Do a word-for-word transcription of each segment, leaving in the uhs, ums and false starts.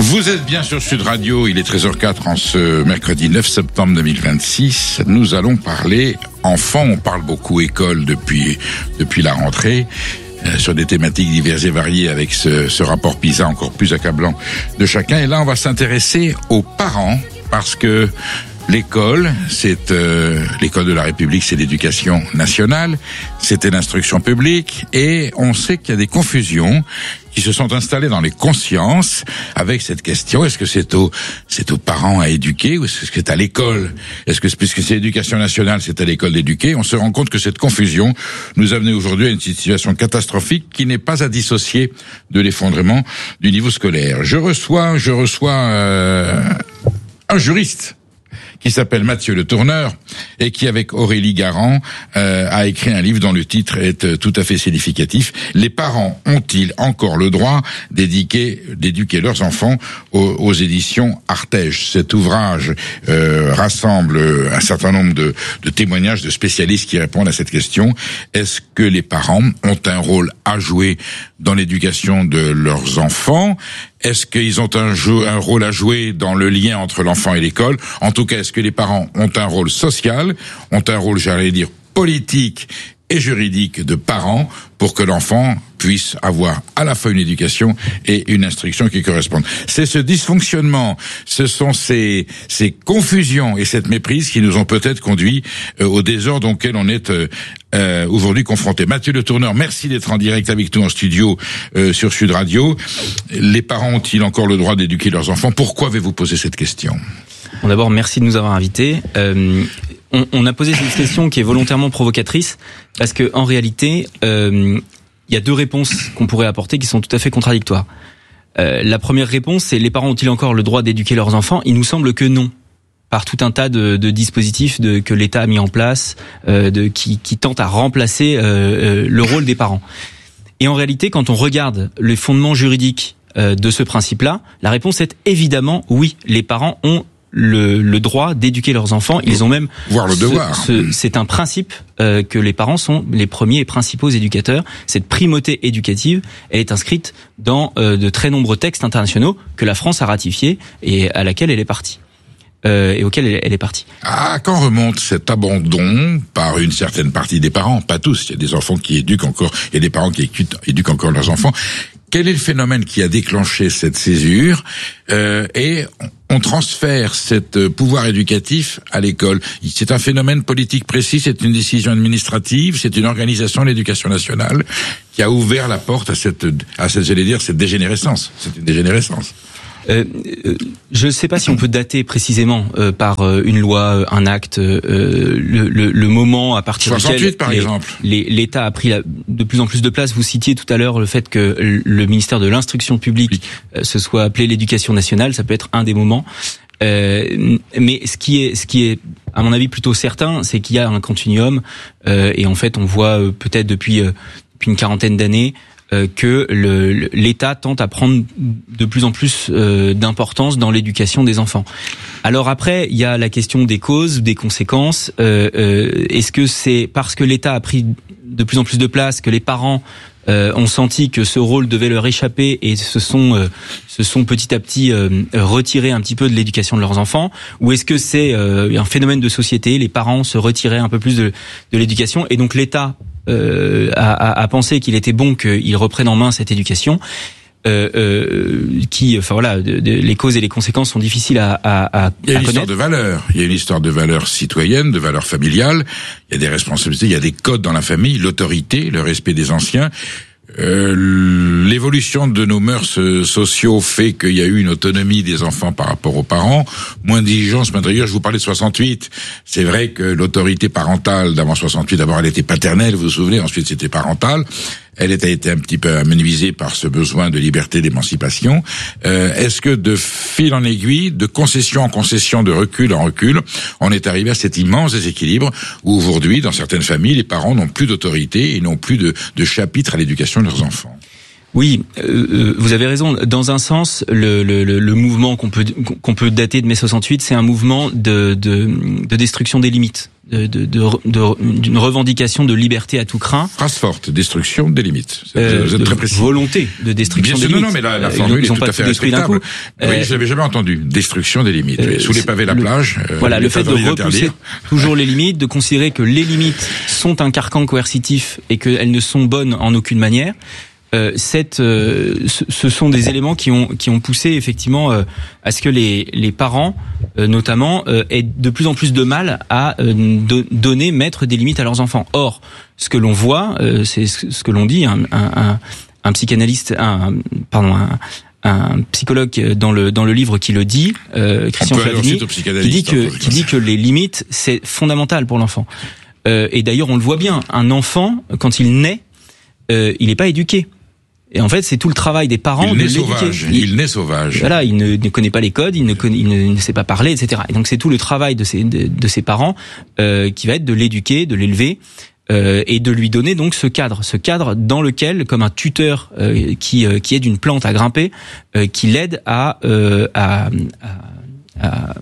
Vous êtes bien sur Sud Radio, il est treize heures zéro quatre en ce mercredi neuf septembre deux mille vingt-six. Nous allons parler enfants, on parle beaucoup école depuis, depuis la rentrée, euh, sur des thématiques diverses et variées avec ce, ce rapport PISA encore plus accablant de chacun. Et là, on va s'intéresser aux parents parce que l'école, c'est euh, l'école de la République, c'est l'éducation nationale, c'était l'instruction publique, et on sait qu'il y a des confusions qui se sont installées dans les consciences avec cette question. Est-ce que c'est aux, c'est aux parents à éduquer ou est-ce que c'est à l'école? Est-ce que, puisque c'est l'éducation nationale, c'est à l'école d'éduquer? On se rend compte que cette confusion nous a amené aujourd'hui à une situation catastrophique qui n'est pas à dissocier de l'effondrement du niveau scolaire. Je reçois, je reçois euh, un juriste qui s'appelle Mathieu Le Tourneur et qui, avec Aurélie Garand, euh, a écrit un livre dont le titre est euh, tout à fait significatif. Les parents ont-ils encore le droit d'éduquer, d'éduquer leurs enfants aux, aux éditions Artege? Cet ouvrage euh, rassemble un certain nombre de, de témoignages de spécialistes qui répondent à cette question. Est-ce que les parents ont un rôle à jouer dans l'éducation de leurs enfants? Est-ce qu'ils ont un, jeu, un rôle à jouer dans le lien entre l'enfant et l'école? En tout cas, est-ce que les parents ont un rôle social, ont un rôle, j'allais dire, politique et juridique de parents pour que l'enfant puisse avoir à la fois une éducation et une instruction qui correspondent? C'est ce dysfonctionnement, ce sont ces, ces confusions et cette méprise qui nous ont peut-être conduit euh, au désordre auquel on est euh, euh, aujourd'hui confronté. Mathieu Le Tourneur, merci d'être en direct avec nous en studio euh, sur Sud Radio. Les parents ont-ils encore le droit d'éduquer leurs enfants? Pourquoi avez-vous posé cette question? Bon, d'abord, merci de nous avoir invités. Euh, on, on a posé cette question qui est volontairement provocatrice parce que en réalité, euh, il y a deux réponses qu'on pourrait apporter qui sont tout à fait contradictoires. Euh, la première réponse, c'est les parents ont-ils encore le droit d'éduquer leurs enfants? Il nous semble que non, par tout un tas de, de dispositifs de, que l'État a mis en place, euh, de, qui, qui tentent à remplacer euh, euh, le rôle des parents. Et en réalité, quand on regarde les fondements juridiques euh, de ce principe-là, la réponse est évidemment oui. Les parents ont Le, le droit d'éduquer leurs enfants. Ils ont même voire le ce, devoir. Ce, c'est un principe euh, que les parents sont les premiers et principaux éducateurs. Cette primauté éducative, elle est inscrite dans euh, de très nombreux textes internationaux que la France a ratifiés et à laquelle elle est partie. Euh, et auquel elle, elle est partie. À quand remonte cet abandon par une certaine partie des parents? Pas tous. Il y a des enfants qui éduquent encore, il y a des parents qui éduquent encore leurs enfants. Quel est le phénomène qui a déclenché cette césure euh, et on transfère cet pouvoir éducatif à l'école? C'est un phénomène politique précis, c'est une décision administrative, c'est une organisation de l'éducation nationale qui a ouvert la porte à cette, à cette, j'allais dire, cette dégénérescence. C'est une dégénérescence. Euh, je ne sais pas si on peut dater précisément euh, par euh, une loi, un acte, euh, le, le, le moment à partir duquel par les, exemple. Les, l'État a pris la, de plus en plus de place. Vous citiez tout à l'heure le fait que le ministère de l'Instruction publique oui. euh, se soit appelé l'Éducation nationale. Ça peut être un des moments. Euh, mais ce qui est, ce qui est, à mon avis, plutôt certain, c'est qu'il y a un continuum. Euh, et en fait, on voit euh, peut-être depuis, euh, depuis une quarantaine d'années que le, l'État tente à prendre de plus en plus euh, d'importance dans l'éducation des enfants. Alors après, il y a la question des causes, des conséquences. Euh, euh, est-ce que c'est parce que l'État a pris de plus en plus de place que les parents euh, ont senti que ce rôle devait leur échapper et se sont, euh, se sont petit à petit euh, retirés un petit peu de l'éducation de leurs enfants? Ou est-ce que c'est euh, un phénomène de société, les parents se retiraient un peu plus de, de l'éducation et donc l'État Euh, à, à, à penser qu'il était bon qu'il reprenne en main cette éducation, euh, euh, qui, enfin voilà, de, de, les causes et les conséquences sont difficiles à, à, à Il y a une à histoire de valeurs. Il y a une histoire de valeurs citoyennes, de valeurs familiales. Il y a des responsabilités, il y a des codes dans la famille, l'autorité, le respect des anciens. Euh, l'évolution de nos mœurs sociaux fait qu'il y a eu une autonomie des enfants par rapport aux parents, moins d'exigence, moins de rigueur. Je vous parlais de soixante-huit. C'est vrai que l'autorité parentale d'avant soixante-huit, d'abord elle était paternelle, vous vous souvenez, ensuite c'était parentale. Elle a été un petit peu amenuisée par ce besoin de liberté, d'émancipation. Euh, est-ce que de fil en aiguille, de concession en concession, de recul en recul, on est arrivé à cet immense déséquilibre où aujourd'hui, dans certaines familles, les parents n'ont plus d'autorité et n'ont plus de, de chapitre à l'éducation de leurs enfants? Oui, euh, vous avez raison. Dans un sens, le, le, le mouvement qu'on peut qu'on peut dater de mai soixante-huit, c'est un mouvement de, de, de destruction des limites, de, de, de, de, d'une revendication de liberté à tout crin. Phrase forte, destruction des limites. Euh, vous êtes de très précis. Volonté de destruction Bien des sûr, limites. Non, non, mais la, la euh, formule ils ont est tout pas à fait détruit d'un coup. Oui, euh, je l'avais jamais entendu. Destruction des limites. Euh, Sous les pavés de la le, plage. Voilà, le fait de repousser d'interdire. toujours les limites, de considérer que les limites sont un carcan coercitif et qu'elles ne sont bonnes en aucune manière. Euh, cette, euh, ce, ce sont des éléments qui ont qui ont poussé effectivement euh, à ce que les les parents, euh, notamment, euh, aient de plus en plus de mal à euh, do, donner, mettre des limites à leurs enfants. Or, ce que l'on voit, euh, c'est ce que l'on dit, un, un, un psychanalyste, un pardon, un, un psychologue dans le dans le livre qui le dit, euh, Christian Flavigny, qui dit que qui dit que les limites c'est fondamental pour l'enfant. Euh, et d'ailleurs, on le voit bien, un enfant quand il naît, euh, il n'est pas éduqué. Et en fait, c'est tout le travail des parents il de naît l'éduquer. Sauvage. Il, il naît sauvage. Voilà, il ne, ne connaît pas les codes, il ne, connaît, il ne, ne sait pas parler, et cetera. Et donc, c'est tout le travail de ses, de, de ses parents euh, qui va être de l'éduquer, de l'élever euh, et de lui donner donc ce cadre, ce cadre dans lequel, comme un tuteur euh, qui euh, qui aide une plante à grimper, euh, qui l'aide à, euh, à, à, à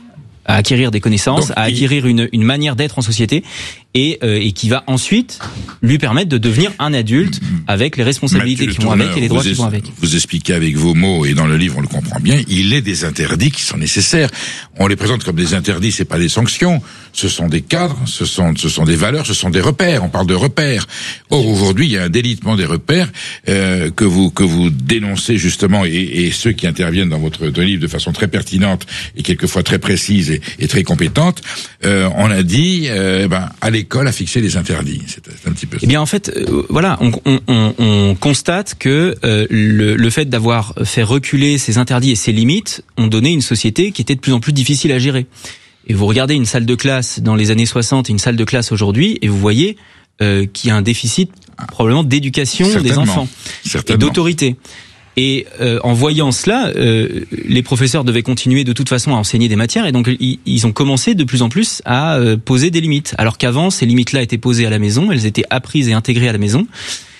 à acquérir des connaissances, donc, à acquérir il... une, une manière d'être en société, et, euh, et qui va ensuite lui permettre de devenir un adulte avec les responsabilités qui vont avec et les droits qui vont avec. Vous expliquez avec vos mots, et dans le livre on le comprend bien, il est des interdits qui sont nécessaires. On les présente comme des interdits, c'est pas des sanctions, ce sont des cadres, ce sont, ce sont des valeurs, ce sont des repères, on parle de repères. Or aujourd'hui il y a un délitement des repères euh, que vous que vous dénoncez justement, et, et ceux qui interviennent dans votre livre de façon très pertinente et quelquefois très précise et, et très compétente, euh, on a dit, euh, ben, à l'école à fixer des interdits. C'est, c'est un petit peu ça. Eh bien, en fait, euh, voilà, on, on, on, on constate que euh, le, le fait d'avoir fait reculer ces interdits et ces limites ont donné une société qui était de plus en plus difficile à gérer. Et vous regardez une salle de classe dans les années soixante et une salle de classe aujourd'hui, et vous voyez euh, qu'il y a un déficit probablement d'éducation des enfants et d'autorité. Et euh, en voyant cela, euh, les professeurs devaient continuer de toute façon à enseigner des matières, et donc ils, ils ont commencé de plus en plus à euh, poser des limites. Alors qu'avant, ces limites-là étaient posées à la maison, elles étaient apprises et intégrées à la maison,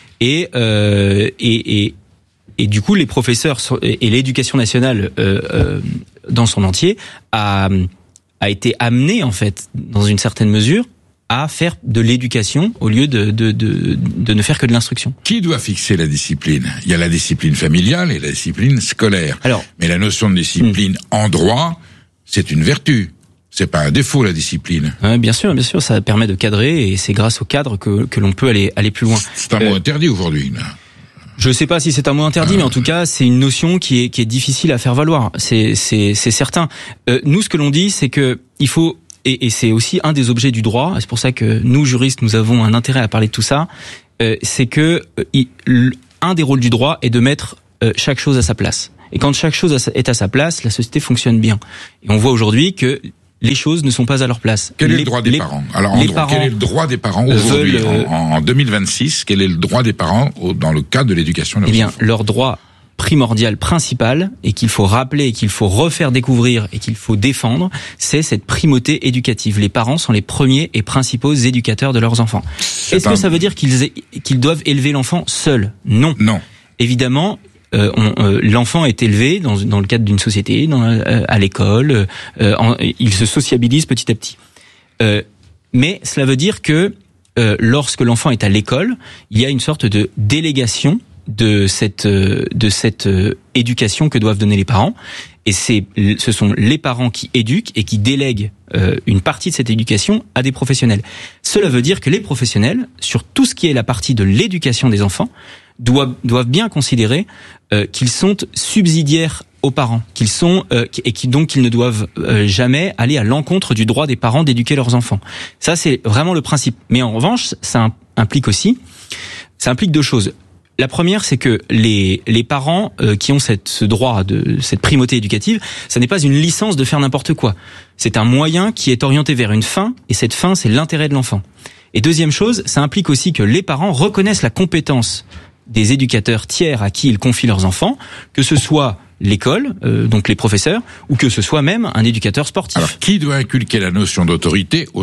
et euh, et, et et du coup, les professeurs et l'éducation nationale euh, euh, dans son entier a a été amenée en fait, dans une certaine mesure, à faire de l'éducation au lieu de, de, de, de ne faire que de l'instruction. Qui doit fixer la discipline ? Il y a la discipline familiale et la discipline scolaire. Alors, mais la notion de discipline hmm. en droit, c'est une vertu. C'est pas un défaut, la discipline. Euh, bien sûr, bien sûr, ça permet de cadrer, et c'est grâce au cadre que, que l'on peut aller, aller plus loin. C'est un euh, mot interdit aujourd'hui, là. Je sais pas si c'est un mot interdit, euh... mais en tout cas, c'est une notion qui est, qui est difficile à faire valoir. C'est, c'est, c'est certain. Euh, nous, ce que l'on dit, c'est que il faut, Et, et c'est aussi un des objets du droit, c'est pour ça que nous, juristes, nous avons un intérêt à parler de tout ça, euh, c'est que euh, il, un des rôles du droit est de mettre euh, chaque chose à sa place. Et quand chaque chose est à sa place, la société fonctionne bien. Et on voit aujourd'hui que les choses ne sont pas à leur place. Quel les, est le droit des les, parents ? Alors, en droit, quel est le droit des parents aujourd'hui, veulent, en, en deux mille vingt-six, quel est le droit des parents au, dans le cadre de l'éducation de leurs Eh bien, enfants ? leur droit primordial, principal, et qu'il faut rappeler, et qu'il faut refaire découvrir, et qu'il faut défendre, c'est cette primauté éducative. Les parents sont les premiers et principaux éducateurs de leurs enfants. C'est Est-ce un... que ça veut dire qu'ils, aient, qu'ils doivent élever l'enfant seul ? Non. Non. Évidemment, euh, on, euh, l'enfant est élevé dans, dans le cadre d'une société, dans, euh, à l'école, euh, en, il se sociabilise petit à petit. Euh, mais cela veut dire que euh, lorsque l'enfant est à l'école, il y a une sorte de délégation de cette de cette éducation que doivent donner les parents, et c'est ce sont les parents qui éduquent et qui délèguent euh, une partie de cette éducation à des professionnels. Cela veut dire que les professionnels, sur tout ce qui est la partie de l'éducation des enfants, doivent doivent bien considérer euh, qu'ils sont subsidiaires aux parents, qu'ils sont euh, et qui donc qu'ils ne doivent euh, jamais aller à l'encontre du droit des parents d'éduquer leurs enfants. Ça, c'est vraiment le principe. Mais en revanche, ça implique aussi ça implique deux choses. La première, c'est que les les parents euh, qui ont cette ce droit de cette primauté éducative, ça n'est pas une licence de faire n'importe quoi. C'est un moyen qui est orienté vers une fin, et cette fin, c'est l'intérêt de l'enfant. Et deuxième chose, ça implique aussi que les parents reconnaissent la compétence des éducateurs tiers à qui ils confient leurs enfants, que ce soit l'école, euh, donc les professeurs, ou que ce soit même un éducateur sportif. Alors, qui doit inculquer la notion d'autorité aux enfants ?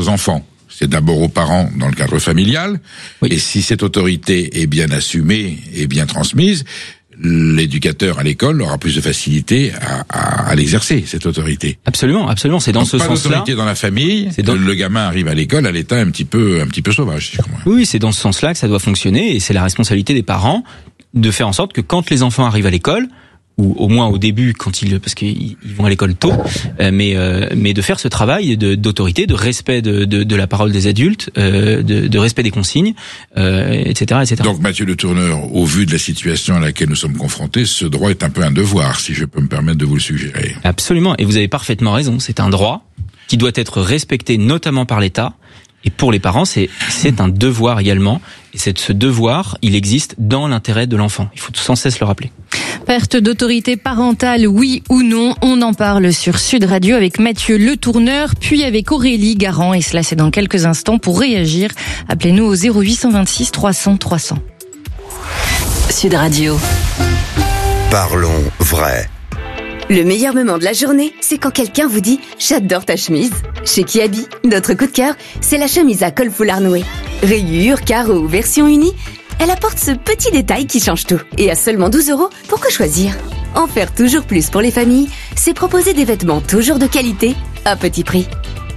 c'est d'abord aux parents dans le cadre familial. Oui. Et si cette autorité est bien assumée et bien transmise, l'éducateur à l'école aura plus de facilité à, à, à l'exercer, cette autorité. Absolument, absolument. C'est dans Donc ce pas sens-là. d'autorité dans la famille. C'est dans... Le gamin arrive à l'école à l'état un petit peu, un petit peu sauvage, si je comprends. Oui, c'est dans ce sens-là que ça doit fonctionner, et c'est la responsabilité des parents de faire en sorte que quand les enfants arrivent à l'école, ou au moins au début, quand ils, parce qu'ils vont à l'école tôt, euh, mais euh, mais de faire ce travail de, d'autorité, de respect de, de, de la parole des adultes, euh, de, de respect des consignes, euh, et cetera, et cetera. Donc, Mathieu Le Tourneur, au vu de la situation à laquelle nous sommes confrontés, ce droit est un peu un devoir, si je peux me permettre de vous le suggérer. Absolument, et vous avez parfaitement raison. C'est un droit qui doit être respecté, notamment par l'État. Et pour les parents, c'est c'est un devoir également. Et c'est ce devoir, il existe dans l'intérêt de l'enfant. Il faut sans cesse le rappeler. Perte d'autorité parentale, oui ou non? On en parle sur Sud Radio avec Mathieu Le Tourneur, puis avec Aurélie Garand. Et cela, c'est dans quelques instants. Pour réagir, appelez-nous au zéro huit vingt-six trois cents trois cents. Sud Radio. Parlons vrai. Le meilleur moment de la journée, c'est quand quelqu'un vous dit « J'adore ta chemise ». Chez Kiabi, notre coup de cœur, c'est la chemise à col foulard noué. Rayures, carreaux ou version unie, elle apporte ce petit détail qui change tout. Et à seulement douze euros, pourquoi choisir? En faire toujours plus pour les familles, c'est proposer des vêtements toujours de qualité, à petit prix.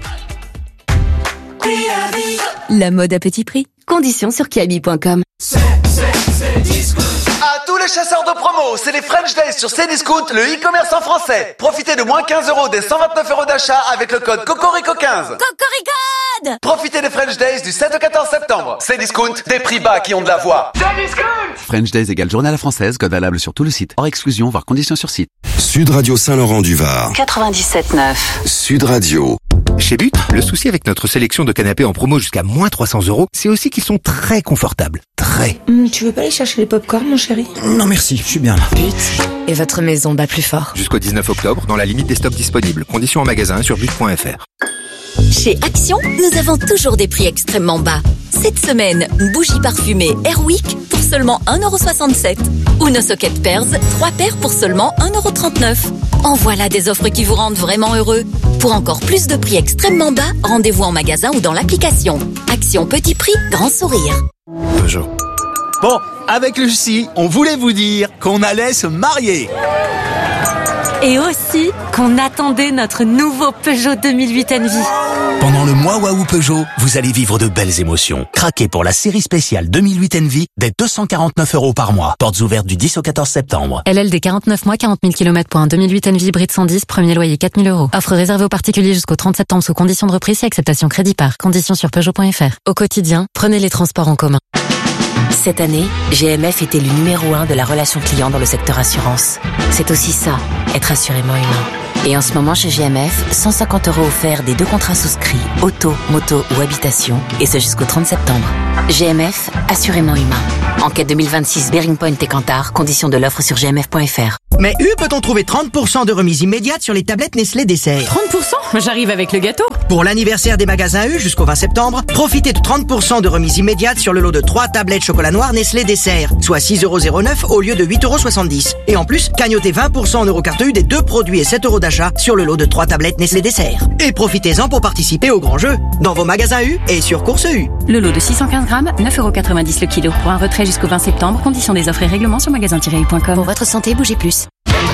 La mode à petit prix. Conditions sur kiabi point com. C'est, c'est, c'est Discount. À tous les chasseurs de promo, c'est les French Days sur Cdiscount, le e-commerce en français. Profitez de moins quinze euros des cent vingt-neuf euros d'achat avec le code Cocorico quinze. Cocoricode! Profitez des French Days du sept au quatorze septembre. Cdiscount, des prix bas qui ont de la voix. Cdiscount! French Days égale journée à la française, code valable sur tout le site. Hors exclusion, voire conditions sur site. Sud Radio Saint-Laurent-du-Var. quatre-vingt-dix-sept neuf. Sud Radio. Chez But, le souci avec notre sélection de canapés en promo jusqu'à moins trois cents euros, c'est aussi qu'ils sont très confortables. Très. Mmh, tu veux pas aller chercher les pop-corn, mon chéri? Non merci, je suis bien là. But. Et votre maison bat plus fort. Jusqu'au dix-neuf octobre, dans la limite des stocks disponibles. Conditions en magasin sur but point f r. Chez Action, nous avons toujours des prix extrêmement bas. Cette semaine, bougie parfumée Airwick pour seulement un euro soixante-sept. Ou nos sockets Pearls, trois paires pour seulement un euro trente-neuf. En voilà des offres qui vous rendent vraiment heureux. Pour encore plus de prix extrêmement bas, rendez-vous en magasin ou dans l'application. Action petit prix, grand sourire. Peugeot. Bon, avec Lucie, on voulait vous dire qu'on allait se marier. Et aussi qu'on attendait notre nouveau Peugeot deux mille huit Envy. Pendant le mois Waouh Peugeot, vous allez vivre de belles émotions. Craquez pour la série spéciale deux mille huit Envy dès deux cent quarante-neuf euros par mois. Portes ouvertes du dix au quatorze septembre. L L D quarante-neuf mois, quarante mille kilomètres pour un deux mille huit Envy hybride cent dix, premier loyer quatre mille euros. Offre réservée aux particuliers jusqu'au trente septembre sous condition de reprise et acceptation crédit par. Conditions sur Peugeot point f r. Au quotidien, prenez les transports en commun. Cette année, G M F était le numéro un de la relation client dans le secteur assurance. C'est aussi ça, être assurément humain. Et en ce moment chez G M F, cent cinquante euros offerts des deux contrats souscrits, auto, moto ou habitation, et ce jusqu'au trente septembre. G M F, assurément humain. Enquête deux mille vingt-six, Bearing Point et Kantar, conditions de l'offre sur g m f point f r. Mais U peut-on trouver trente pour cent de remise immédiate sur les tablettes Nestlé Dessert? trente pour cent? J'arrive avec le gâteau. Pour l'anniversaire des magasins U jusqu'au vingt septembre, profitez de trente pour cent de remise immédiate sur le lot de trois tablettes chocolat noir Nestlé Dessert, soit six euros zéro neuf au lieu de huit euros soixante-dix. Et en plus, cagnotez vingt pour cent en eurocarte U des deux produits et sept euros d'achat sur le lot de trois tablettes Nestlé Dessert. Et profitez-en pour participer au grand jeu dans vos magasins U et sur Course U. Le lot de six cent quinze grammes, neuf euros quatre-vingt-dix le kilo. Pour un retrait jusqu'au vingt septembre, conditions des offres et règlements sur magasin tiret u point com. Pour votre santé, bougez plus.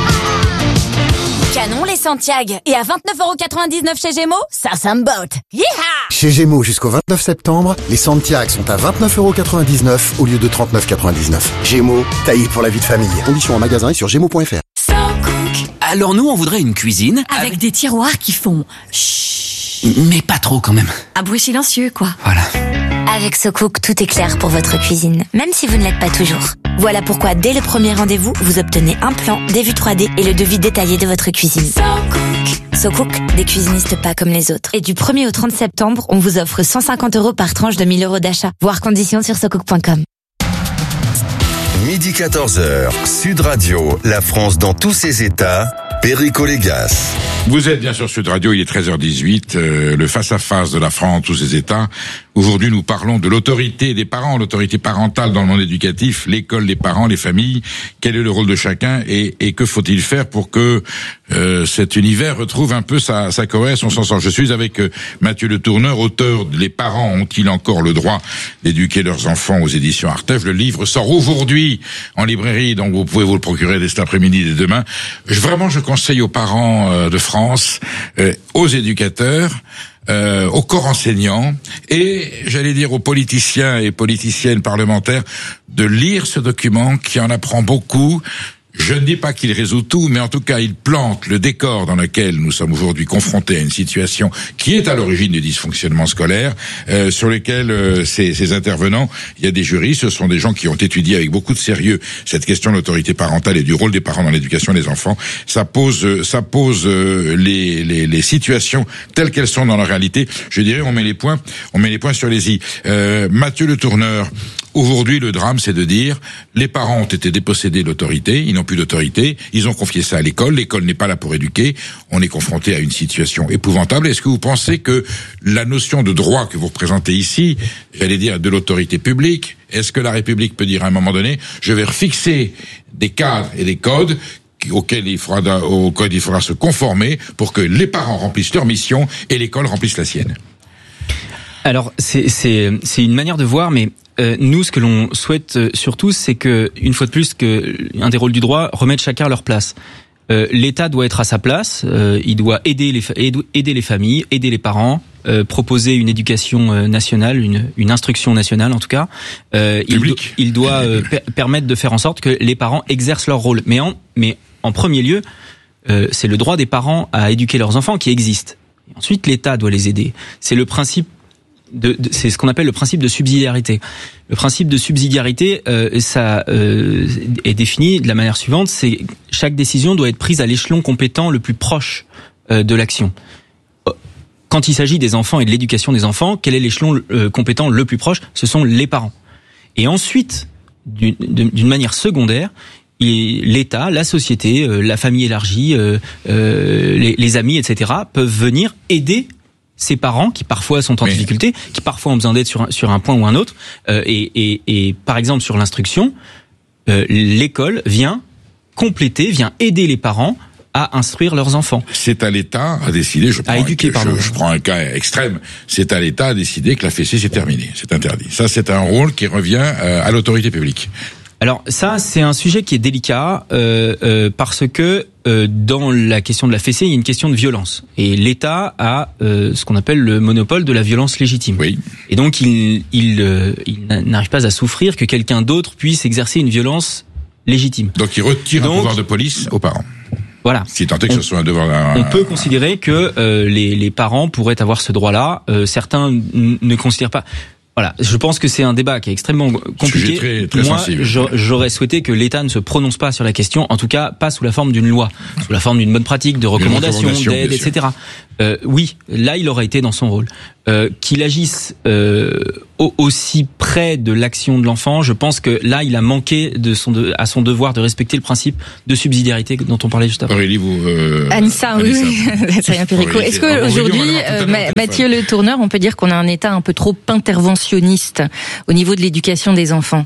Canon les Santiago. Et à vingt-neuf euros quatre-vingt-dix-neuf chez Gémeaux, ça, ça me botte. Yeeha! Chez Gémeaux jusqu'au vingt-neuf septembre, les Santiago sont à vingt-neuf euros quatre-vingt-dix-neuf au lieu de trente-neuf euros quatre-vingt-dix-neuf. Gémeaux, taillé pour la vie de famille. Conditions en magasin et sur gémeaux point f r. Alors nous, on voudrait une cuisine Avec, avec des tiroirs qui font chut. Mais pas trop quand même. Un bruit silencieux, quoi. Voilà. Avec SoCook, tout est clair pour votre cuisine, même si vous ne l'êtes pas toujours. Voilà pourquoi, dès le premier rendez-vous, vous obtenez un plan, des vues trois D et le devis détaillé de votre cuisine. SoCook. SoCook, des cuisinistes pas comme les autres. Et du premier au trente septembre, on vous offre cent cinquante euros par tranche de mille euros d'achat. Voir conditions sur socook point com. Midi quatorze heures, Sud Radio, la France dans tous ses états, Perico Légas. Vous êtes bien sur Sud Radio, il est treize heures dix-huit, euh, le face-à-face de la France, tous ses états. Aujourd'hui, nous parlons de l'autorité des parents, l'autorité parentale dans le monde éducatif, l'école, les parents, les familles. Quel est le rôle de chacun et, et que faut-il faire pour que euh, cet univers retrouve un peu sa, sa cohérence, son sens. Je suis avec euh, Mathieu Le Tourneur, auteur de Les parents ont-ils encore le droit d'éduquer leurs enfants aux éditions Artege. Le livre sort aujourd'hui en librairie, donc vous pouvez vous le procurer dès cet après-midi, dès demain. Je, vraiment, je conseille aux parents euh, de France, euh, aux éducateurs, Euh, au corps enseignant et, j'allais dire, aux politiciens et politiciennes parlementaires de lire ce document qui en apprend beaucoup. Je ne dis pas qu'il résout tout, mais en tout cas, il plante le décor dans lequel nous sommes aujourd'hui confrontés à une situation qui est à l'origine du dysfonctionnement scolaire, euh, sur lesquels euh, ces, ces intervenants, il y a des juristes, ce sont des gens qui ont étudié avec beaucoup de sérieux cette question de l'autorité parentale et du rôle des parents dans l'éducation des enfants. Ça pose, ça pose euh, les, les, les situations telles qu'elles sont dans la réalité. Je dirais, on met les points, on met les points sur les i. Euh, Mathieu Le Tourneur. Aujourd'hui, le drame, c'est de dire, les parents ont été dépossédés de l'autorité, ils n'ont plus d'autorité, ils ont confié ça à l'école, l'école n'est pas là pour éduquer, on est confronté à une situation épouvantable. Est-ce que vous pensez que la notion de droit que vous représentez ici, j'allais dire de l'autorité publique, est-ce que la République peut dire à un moment donné, je vais refixer des cadres et des codes auxquels il faudra, auxquels il faudra se conformer pour que les parents remplissent leur mission et l'école remplisse la sienne? Alors, c'est, c'est, c'est une manière de voir, mais Euh, nous, ce que l'on souhaite euh, surtout, c'est que, une fois de plus, que un des rôles du droit, remettre chacun à leur place. Euh, L'État doit être à sa place. Euh, il doit aider les aider les familles, aider les parents, euh, proposer une éducation euh, nationale, une, une instruction nationale en tout cas. Euh, il, do, il doit euh, per permettre de faire en sorte que les parents exercent leur rôle. Mais en mais en premier lieu, euh, c'est le droit des parents à éduquer leurs enfants qui existe. Et ensuite, l'État doit les aider. C'est le principe. De, de, c'est ce qu'on appelle le principe de subsidiarité. Le principe de subsidiarité, euh, ça euh, est défini de la manière suivante, c'est chaque décision doit être prise à l'échelon compétent le plus proche euh, de l'action. Quand il s'agit des enfants et de l'éducation des enfants, quel est l'échelon euh, compétent le plus proche? Ce sont les parents. Et ensuite, d'une, d'une manière secondaire, l'État, la société, euh, la famille élargie, euh, euh, les, les amis, et cetera, peuvent venir aider ces parents qui parfois sont en Mais... difficulté, qui parfois ont besoin d'aide sur un, sur un point ou un autre, euh, et, et, et par exemple sur l'instruction, euh, l'école vient compléter, vient aider les parents à instruire leurs enfants. C'est à l'État à décider, je prends, à éduquer, un, je, je prends un cas extrême, c'est à l'État à décider que la fessée c'est terminé, c'est interdit. Ça c'est un rôle qui revient euh, à l'autorité publique. Alors ça, c'est un sujet qui est délicat euh, euh, parce que euh, dans la question de la fessée, il y a une question de violence. Et l'État a euh, ce qu'on appelle le monopole de la violence légitime. Oui. Et donc, il, il, euh, il n'arrive pas à souffrir que quelqu'un d'autre puisse exercer une violence légitime. Donc, il retire donc, un pouvoir de police aux parents. Voilà. Si tant est que on, ce soit un devoir d'un... On peut considérer que euh, les, les parents pourraient avoir ce droit-là. Euh, certains n- ne considèrent pas... Voilà, je pense que c'est un débat qui est extrêmement compliqué. Très, très Moi, sensible. j'aurais souhaité que l'État ne se prononce pas sur la question, en tout cas pas sous la forme d'une loi, sous la forme d'une bonne pratique, de recommandations, d'aide, et cetera. Euh, oui, là, il aurait été dans son rôle. Euh, qu'il agisse euh, au, aussi près de l'action de l'enfant, je pense que là, il a manqué de son de, à son devoir de respecter le principe de subsidiarité dont on parlait juste avant. Aurélie, vous... Euh, Anissa, oui, c'est rien Périco. Est-ce qu'aujourd'hui, euh, Mathieu Le Tourneur, on peut dire qu'on a un État un peu trop interventionniste au niveau de l'éducation des enfants?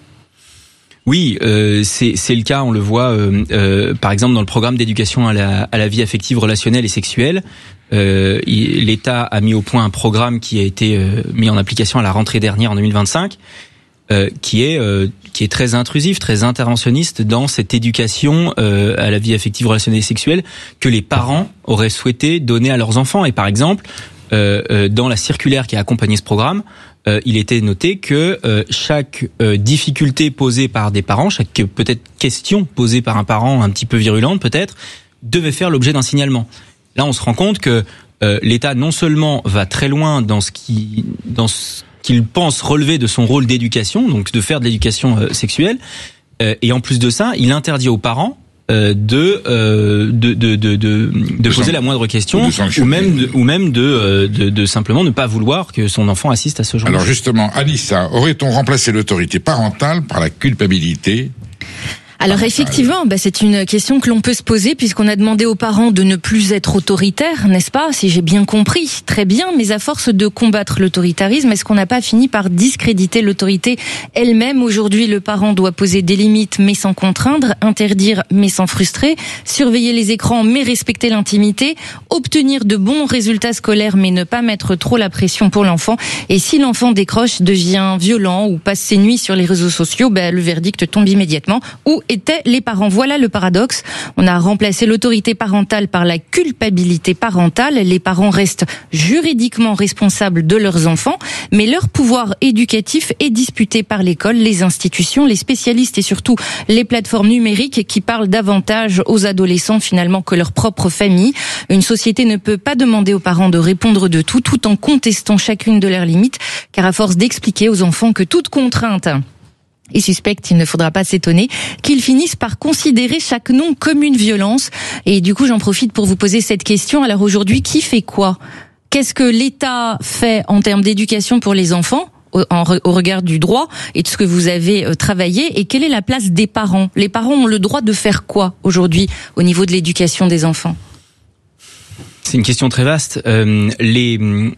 Oui, euh, c'est c'est le cas, on le voit euh, euh, par exemple dans le programme d'éducation à la à la vie affective, relationnelle et sexuelle. Euh, L'État a mis au point un programme qui a été euh, mis en application à la rentrée dernière en deux mille vingt-cinq, euh, qui est euh, qui est très intrusif, très interventionniste dans cette éducation euh, à la vie affective, relationnelle et sexuelle que les parents auraient souhaité donner à leurs enfants. Et par exemple, euh, euh, dans la circulaire qui a accompagné ce programme, Euh, il était noté que euh, chaque euh, difficulté posée par des parents, chaque peut-être question posée par un parent un petit peu virulente peut-être, devait faire l'objet d'un signalement. Là, on se rend compte que euh, l'État non seulement va très loin dans ce qui dans ce qu'il pense relever de son rôle d'éducation, donc de faire de l'éducation euh, sexuelle, euh, et en plus de ça, il interdit aux parents Euh, de, euh, de de de de de poser la moindre question, ou, ou même de, ou même de, de de simplement ne pas vouloir que son enfant assiste à ce genre. Alors de justement, Anissa, aurait-on remplacé l'autorité parentale par la culpabilité? Alors effectivement, bah, c'est une question que l'on peut se poser puisqu'on a demandé aux parents de ne plus être autoritaires, n'est-ce pas? Si j'ai bien compris, très bien, mais à force de combattre l'autoritarisme, est-ce qu'on n'a pas fini par discréditer l'autorité elle-même? Aujourd'hui, le parent doit poser des limites mais sans contraindre, interdire mais sans frustrer, surveiller les écrans mais respecter l'intimité, obtenir de bons résultats scolaires mais ne pas mettre trop la pression pour l'enfant. Et si l'enfant décroche, devient violent ou passe ses nuits sur les réseaux sociaux, bah, le verdict tombe immédiatement. Où étaient les parents? Voilà le paradoxe. On a remplacé l'autorité parentale par la culpabilité parentale. Les parents restent juridiquement responsables de leurs enfants, mais leur pouvoir éducatif est disputé par l'école, les institutions, les spécialistes et surtout les plateformes numériques qui parlent davantage aux adolescents finalement que leur propre famille. Une société ne peut pas demander aux parents de répondre de tout, tout en contestant chacune de leurs limites, car à force d'expliquer aux enfants que toute contrainte et suspecte, il ne faudra pas s'étonner qu'ils finissent par considérer chaque non comme une violence. Et du coup, j'en profite pour vous poser cette question. Alors aujourd'hui, qui fait quoi? Qu'est-ce que l'État fait en termes d'éducation pour les enfants au, en, au regard du droit et de ce que vous avez euh, travaillé? Et quelle est la place des parents? Les parents ont le droit de faire quoi aujourd'hui au niveau de l'éducation des enfants? C'est une question très vaste. Euh, les, euh,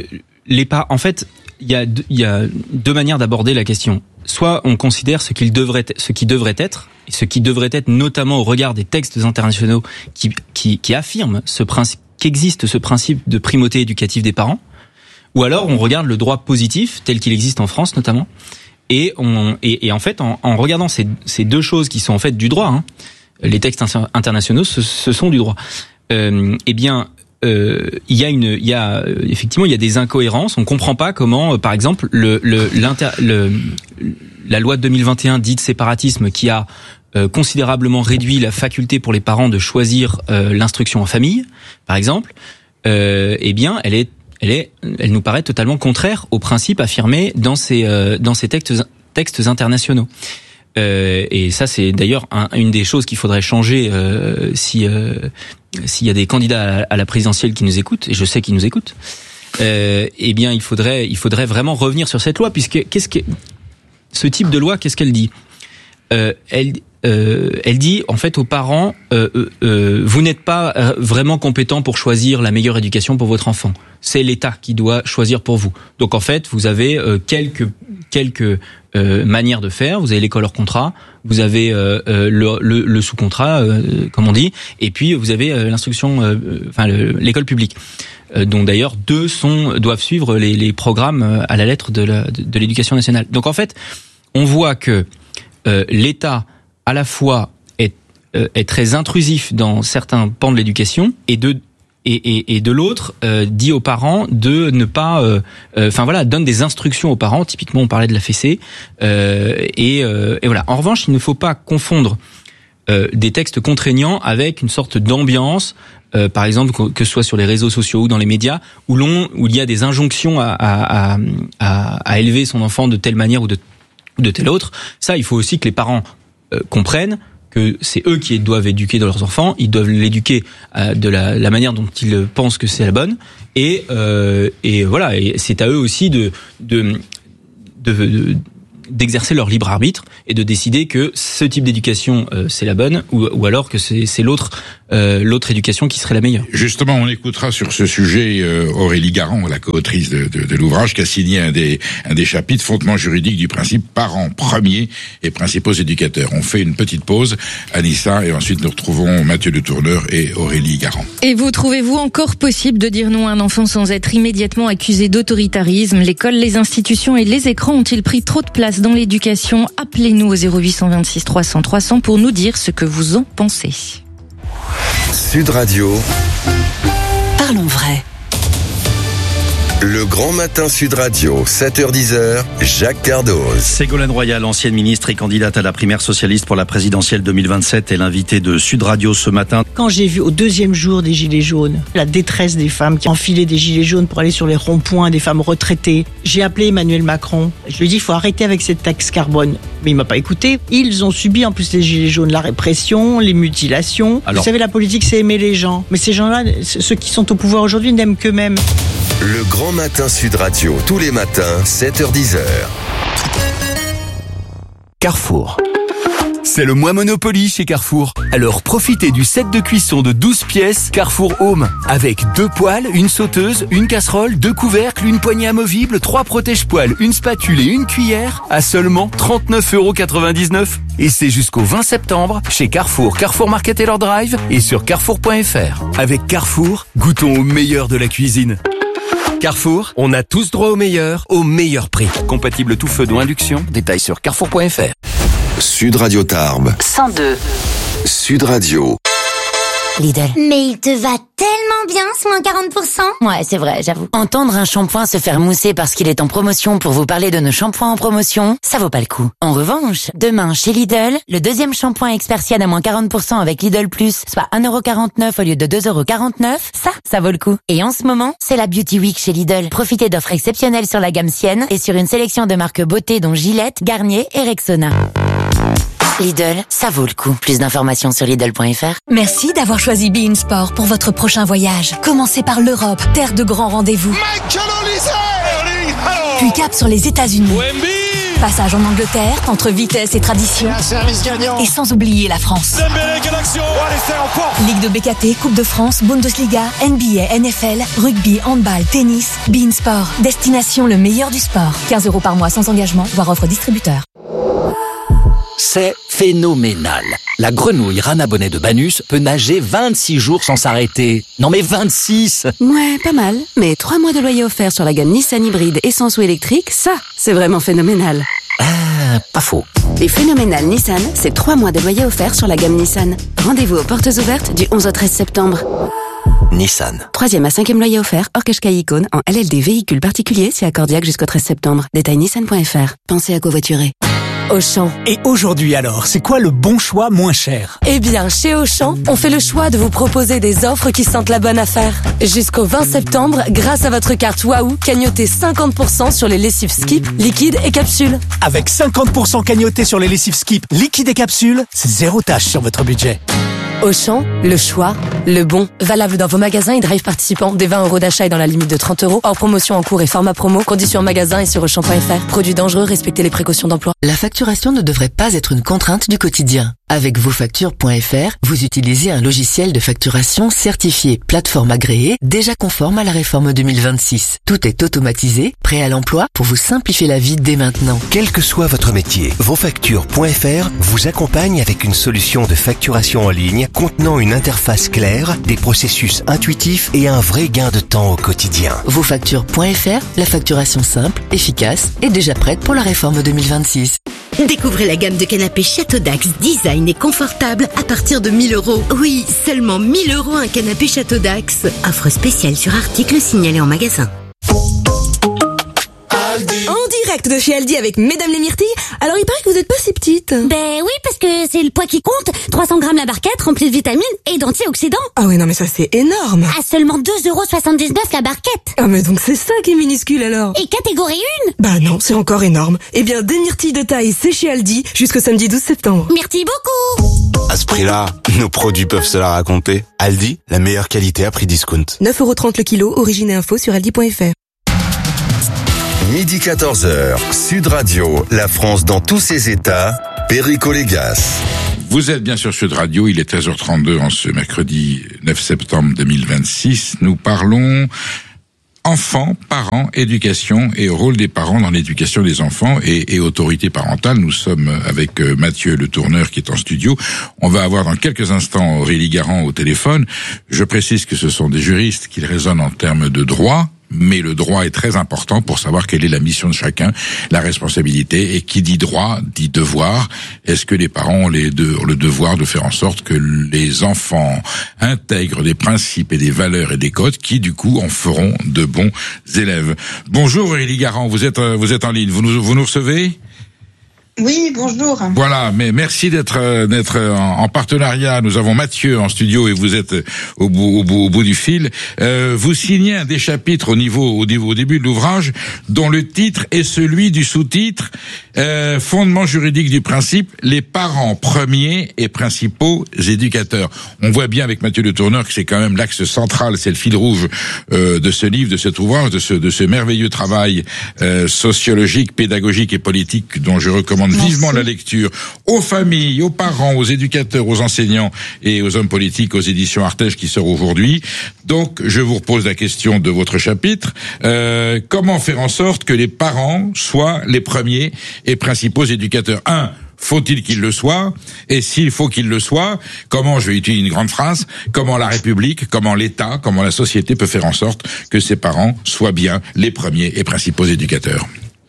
les pas, en fait, il y a, il y a deux manières d'aborder la question. Soit on considère ce qu'il devrait, ce qui devrait être, et ce qui devrait être notamment au regard des textes internationaux qui, qui, qui affirment ce principe, qu'existe ce principe de primauté éducative des parents. Ou alors on regarde le droit positif tel qu'il existe en France notamment, et on, et, et en fait en, en regardant ces, ces deux choses qui sont en fait du droit, hein, les textes internationaux, ce, ce sont du droit. Euh, eh bien. Euh, il y a une, il y a effectivement, il y a des incohérences. On comprend pas comment, euh, par exemple, le, le, l'inter, le, la loi de deux mille vingt et un dite séparatisme, qui a euh, considérablement réduit la faculté pour les parents de choisir euh, l'instruction en famille, par exemple. Euh, eh bien, elle est, elle est, elle nous paraît totalement contraire aux principes affirmés dans ces, euh, dans ces textes, textes internationaux. Euh, et ça, c'est d'ailleurs un, une des choses qu'il faudrait changer euh, si euh, s'il y a des candidats à, à la présidentielle qui nous écoutent, et je sais qu'ils nous écoutent. Euh, eh bien, il faudrait, il faudrait vraiment revenir sur cette loi, puisque qu'est-ce que ce type de loi, qu'est-ce qu'elle dit? euh, Elle, euh, elle dit en fait aux parents, euh, euh, vous n'êtes pas euh, vraiment compétent pour choisir la meilleure éducation pour votre enfant. C'est l'État qui doit choisir pour vous. Donc en fait, vous avez euh, quelques quelques euh, manières de faire. Vous avez l'école hors contrat, vous avez euh, euh, le, le, le sous-contrat, euh, comme on dit, et puis vous avez euh, l'instruction, euh, enfin le, l'école publique, euh, dont d'ailleurs deux sont doivent suivre les, les programmes à la lettre de, la, de, de l'éducation nationale. Donc en fait, on voit que euh, l'État à la fois est, euh, est très intrusif dans certains pans de l'éducation, et de Et, et, et de l'autre, euh, dit aux parents de ne pas, euh, euh, enfin voilà, donne des instructions aux parents. Typiquement, on parlait de la fessée, euh, et, euh, et voilà. En revanche, il ne faut pas confondre euh, des textes contraignants avec une sorte d'ambiance, euh, par exemple, que, que ce soit sur les réseaux sociaux ou dans les médias, où l'on, où il y a des injonctions à, à, à, à élever son enfant de telle manière ou de, ou de telle autre. Ça, il faut aussi que les parents euh, comprennent que c'est eux qui doivent éduquer leurs enfants, ils doivent l'éduquer euh, de la, la manière dont ils pensent que c'est la bonne, et euh, et voilà, et c'est à eux aussi de de, de, de d'exercer leur libre arbitre et de décider que ce type d'éducation euh, c'est la bonne, ou, ou alors que c'est, c'est l'autre euh, l'autre éducation qui serait la meilleure. Justement, on écoutera sur ce sujet euh, Aurélie Garand, la co-autrice de, de, de l'ouvrage, qui a signé un des un des chapitres, fondements juridiques du principe parents premiers et principaux éducateurs. On fait une petite pause, Anissa, et ensuite nous retrouvons Mathieu Le Tourneur et Aurélie Garand. Et vous trouvez-vous encore possible de dire non à un enfant sans être immédiatement accusé d'autoritarisme? L'école, les institutions et les écrans ont-ils pris trop de place dans l'éducation? Appelez-nous au zéro huit cent vingt-six trois cents trois cents pour nous dire ce que vous en pensez. Sud Radio. Parlons vrai. Le Grand Matin Sud Radio, sept heures dix, Jacques Cardoz. Ségolène Royal, ancienne ministre et candidate à la primaire socialiste pour la présidentielle deux mille vingt-sept, est l'invitée de Sud Radio ce matin. Quand j'ai vu au deuxième jour des gilets jaunes, la détresse des femmes qui enfilaient des gilets jaunes pour aller sur les ronds-points, des femmes retraitées, j'ai appelé Emmanuel Macron. Je lui ai dit, il faut arrêter avec cette taxe carbone. Mais il m'a pas écouté. Ils ont subi, en plus les gilets jaunes, la répression, les mutilations. Alors, vous savez, la politique, c'est aimer les gens. Mais ces gens-là, ceux qui sont au pouvoir aujourd'hui, n'aiment qu'eux-mêmes. Le Grand Matin Sud Radio, tous les matins, sept heures dix. Carrefour. C'est le mois Monopoly chez Carrefour. Alors profitez du set de cuisson de douze pièces Carrefour Home. Avec deux poêles, une sauteuse, une casserole, deux couvercles, une poignée amovible, trois protège-poêles, une spatule et une cuillère à seulement trente-neuf euros quatre-vingt-dix-neuf. Et c'est jusqu'au vingt septembre chez Carrefour, Carrefour Market et leur drive et sur carrefour point f r. Avec Carrefour, goûtons au meilleur de la cuisine. Carrefour, on a tous droit au meilleur, au meilleur prix. Compatible tout feu d'eau induction, détails sur carrefour point f r. Sud Radio Tarbes. cent deux. Sud Radio. Lidl. Mais il te va tellement bien ce moins quarante pour cent. Ouais, c'est vrai, j'avoue. Entendre un shampoing se faire mousser parce qu'il est en promotion pour vous parler de nos shampoings en promotion, ça vaut pas le coup. En revanche, demain chez Lidl, le deuxième shampoing Expersian à moins quarante pour cent avec Lidl Plus, soit un euro quarante-neuf au lieu de deux euros quarante-neuf, ça, ça vaut le coup. Et en ce moment, c'est la Beauty Week chez Lidl. Profitez d'offres exceptionnelles sur la gamme Sienne et sur une sélection de marques beauté dont Gillette, Garnier et Rexona. Lidl, ça vaut le coup. Plus d'informations sur Lidl point f r. Merci d'avoir choisi Be In Sport pour votre prochain voyage. Commencez par l'Europe, terre de grands rendez-vous. Puis cap sur les États-Unis. Passage en Angleterre, entre vitesse et tradition. Et sans oublier la France. Ligue de B K T, Coupe de France, Bundesliga, N B A, N F L, rugby, handball, tennis. Be In Sport, destination le meilleur du sport. quinze euros par mois sans engagement, voire offre distributeur. C'est phénoménal. La grenouille Rana Bonnet de Banus peut nager vingt-six jours sans s'arrêter. Non mais vingt-six! Ouais, pas mal. Mais trois mois de loyer offert sur la gamme Nissan hybride essence ou électrique, ça, c'est vraiment phénoménal. Ah, pas faux. Et phénoménal Nissan, c'est trois mois de loyer offert sur la gamme Nissan. Rendez-vous aux portes ouvertes du onze au treize septembre. Nissan. Troisième à cinquième loyer offert, hors Qashqai Icône, en L L D véhicule particulier, c'est accordiaque jusqu'au treize septembre. Détail nissan point f r. Pensez à covoiturer. Auchan. Et aujourd'hui alors, c'est quoi le bon choix moins cher? Eh bien, chez Auchan, on fait le choix de vous proposer des offres qui sentent la bonne affaire. Jusqu'au vingt septembre, grâce à votre carte Waouh, cagnotez cinquante pour cent sur les lessives Skip, liquide et capsules. Avec cinquante pour cent cagnoté sur les lessives Skip, liquide et capsules, c'est zéro tâche sur votre budget. Auchan, le choix, le bon. Valable dans vos magasins et drive participants. Des vingt euros d'achat et dans la limite de trente euros. Hors promotion en cours et format promo. Conditions en magasin et sur auchan point f r. Produits dangereux, respectez les précautions d'emploi. La facturation ne devrait pas être une contrainte du quotidien. Avec vosfactures point f r, vous utilisez un logiciel de facturation certifié plateforme agréée, déjà conforme à la réforme deux mille vingt-six. Tout est automatisé, prêt à l'emploi pour vous simplifier la vie dès maintenant. Quel que soit votre métier, vosfactures point f r vous accompagne avec une solution de facturation en ligne contenant une interface claire, des processus intuitifs et un vrai gain de temps au quotidien. vosfactures point f r, la facturation simple, efficace et déjà prête pour la réforme deux mille vingt-six. Découvrez la gamme de canapés Château Dax, design et confortable à partir de mille euros. Oui, seulement mille euros un canapé Château Dax. Offre spéciale sur article signalé en magasin. En direct de chez Aldi avec Mesdames les Myrtilles. Alors il paraît que vous êtes pas si petite. Ben oui, parce que c'est le poids qui compte. trois cents grammes la barquette, remplie de vitamines et d'antioxydants. Ah oui, non mais ça c'est énorme. À seulement deux euros soixante-dix-neuf la barquette. Ah mais donc c'est ça qui est minuscule alors. Et catégorie un. Bah non, c'est encore énorme. Eh bien, des myrtilles de taille, c'est chez Aldi jusqu'au samedi douze septembre. Merci beaucoup. À ce prix-là, nos produits peuvent se la raconter. Aldi, la meilleure qualité à prix discount. neuf euros trente le kilo, origine et info sur aldi point f r. Midi quatorze heures, Sud Radio, la France dans tous ses états, Perico Légas. Vous êtes bien sur Sud Radio, il est treize heures trente-deux en ce mercredi neuf septembre deux mille vingt-six. Nous parlons enfants, parents, éducation et rôle des parents dans l'éducation des enfants et, et autorité parentale. Nous sommes avec Mathieu Le Tourneur qui est en studio. On va avoir dans quelques instants Aurélie Garand au téléphone. Je précise que ce sont des juristes qui raisonnent en termes de droit. Mais le droit est très important pour savoir quelle est la mission de chacun, la responsabilité. Et qui dit droit, dit devoir. Est-ce que les parents ont, les deux, ont le devoir de faire en sorte que les enfants intègrent des principes et des valeurs et des codes qui, du coup, en feront de bons élèves? Bonjour Aurélie Garand, vous êtes, vous êtes en ligne. Vous nous, vous nous recevez? Oui, bonjour. Voilà, mais merci d'être d'être en, en partenariat. Nous avons Mathieu en studio et vous êtes au bout au bout, au bout du fil. Euh, vous signez un des chapitres au niveau au, niveau, au début de l'ouvrage dont le titre est celui du sous-titre euh, fondement juridique du principe, les parents premiers et principaux éducateurs. On voit bien avec Mathieu Le Tourneur que c'est quand même l'axe central, c'est le fil rouge euh, de ce livre, de cet ouvrage, de ce de ce merveilleux travail euh, sociologique, pédagogique et politique dont je recommande recommande Merci. vivement la lecture aux familles, aux parents, aux éducateurs, aux enseignants et aux hommes politiques aux éditions Artege qui sort aujourd'hui. Donc, je vous repose la question de votre chapitre. Euh, comment faire en sorte que les parents soient les premiers et principaux éducateurs? Un, faut-il qu'il le soit? Et s'il faut qu'il le soit, comment, je vais utiliser une grande phrase, comment la République, comment l'État, comment la société peut faire en sorte que ces parents soient bien les premiers et principaux éducateurs?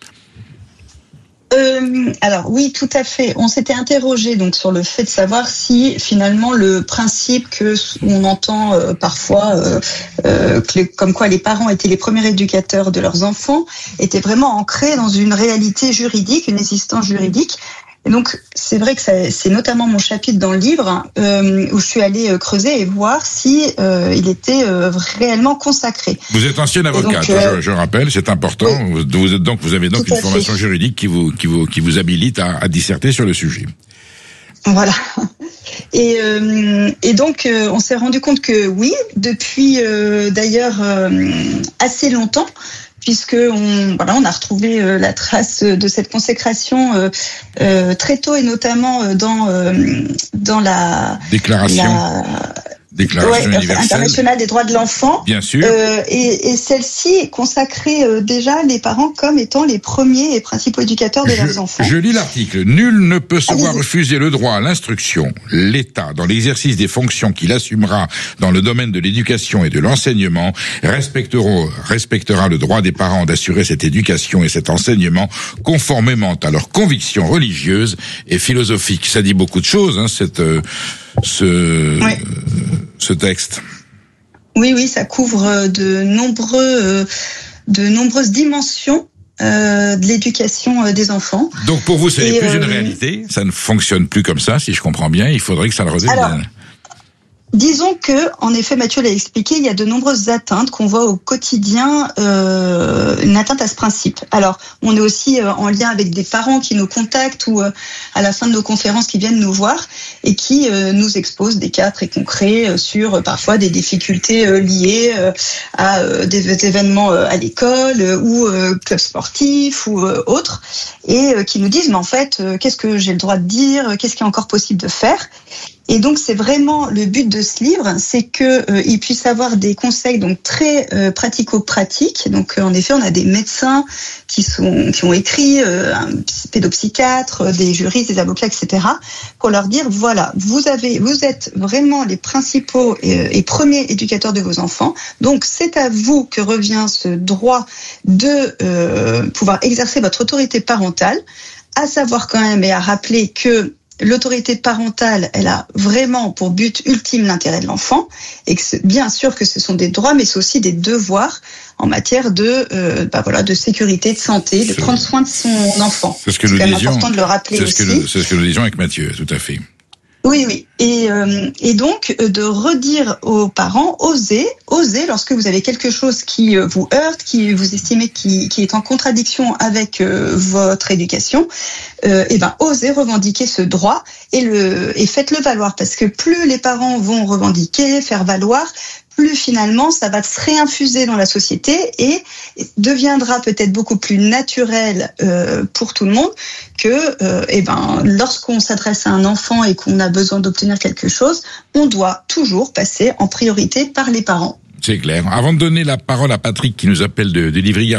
Euh, alors oui, tout à fait. On s'était interrogé donc sur le fait de savoir si finalement le principe que on entend euh, parfois, euh, euh, que les, comme quoi les parents étaient les premiers éducateurs de leurs enfants, était vraiment ancré dans une réalité juridique, une existence juridique. Et donc, c'est vrai que ça, c'est notamment mon chapitre dans le livre euh, où je suis allée euh, creuser et voir si euh, il était euh, réellement consacré. Vous êtes ancienne avocate, donc, euh, je, je rappelle, c'est important. Oui. Vous, vous êtes donc, vous avez donc Tout une formation fait. juridique qui vous, qui vous, qui vous habilite à, à disserter sur le sujet. Voilà. Et, euh, et donc, euh, on s'est rendu compte que oui, depuis euh, d'ailleurs euh, assez longtemps, puisque on, voilà, on a retrouvé euh, la trace de cette consécration euh, euh, très tôt et notamment euh, dans euh, dans la déclaration. La, Déclaration ouais, universelle internationale des droits de l'enfant. Bien sûr. Euh, et, et celle-ci consacrait euh, déjà les parents comme étant les premiers et principaux éducateurs de je, leurs enfants. Je lis l'article. Nul ne peut se Allez-y. voir refuser le droit à l'instruction. L'État, dans l'exercice des fonctions qu'il assumera dans le domaine de l'éducation et de l'enseignement, respectera, respectera le droit des parents d'assurer cette éducation et cet enseignement conformément à leurs convictions religieuses et philosophiques. Ça dit beaucoup de choses, hein, cette... Euh, ce oui. ce texte. Oui, oui, ça couvre de nombreux, de nombreuses dimensions euh, de l'éducation des enfants. Donc pour vous, ce n'est plus euh, une réalité, ça ne fonctionne plus comme ça, si je comprends bien. Il faudrait que ça le redevienne. Alors, disons que, en effet, Mathieu l'a expliqué, il y a de nombreuses atteintes qu'on voit au quotidien, euh, une atteinte à ce principe. Alors, on est aussi euh, en lien avec des parents qui nous contactent ou euh, à la fin de nos conférences qui viennent nous voir et qui euh, nous exposent des cas très concrets euh, sur euh, parfois des difficultés euh, liées euh, à euh, des événements euh, à l'école euh, ou euh, clubs sportifs ou euh, autres et euh, qui nous disent mais en fait, euh, qu'est-ce que j'ai le droit de dire, qu'est-ce qui est encore possible de faire? Et donc c'est vraiment le but de ce livre, c'est que euh, il puisse avoir des conseils donc très euh, pratico-pratiques. Donc euh, en effet, on a des médecins qui sont qui ont écrit, euh, un pédopsychiatre, des juristes, des avocats, et cetera, pour leur dire voilà, vous avez, vous êtes vraiment les principaux et, et premiers éducateurs de vos enfants. Donc c'est à vous que revient ce droit de euh, pouvoir exercer votre autorité parentale, à savoir quand même et à rappeler que l'autorité parentale, elle a vraiment pour but ultime l'intérêt de l'enfant et que c'est bien sûr que ce sont des droits, mais c'est aussi des devoirs en matière de, euh, bah voilà, de sécurité, de santé, de prendre soin de son enfant. C'est ce que c'est nous quand même disions. important de le rappeler C'est ce que aussi. nous, c'est ce que nous disions avec Mathieu, tout à fait. Oui, oui. Et, euh, et donc, de redire aux parents, osez, osez lorsque vous avez quelque chose qui vous heurte, qui vous estimez qui, qui est en contradiction avec euh, votre éducation, euh, et ben, osez revendiquer ce droit et, le, et faites-le valoir. Parce que plus les parents vont revendiquer, faire valoir, plus finalement ça va se réinfuser dans la société et deviendra peut-être beaucoup plus naturel euh, pour tout le monde que euh, eh ben, lorsqu'on s'adresse à un enfant et qu'on a besoin d'obtenir quelque chose, on doit toujours passer en priorité par les parents. C'est clair. Avant de donner la parole à Patrick qui nous appelle de, de Livry